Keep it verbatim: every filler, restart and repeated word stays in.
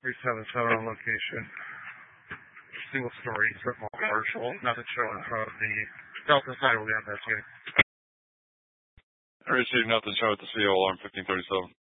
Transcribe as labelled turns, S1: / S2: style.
S1: three seven seven on location. Single story, strip mall commercial. Nothing showing from the Delta side will be investigated.
S2: I received nothing showing at the C O alarm fifteen thirty-seven.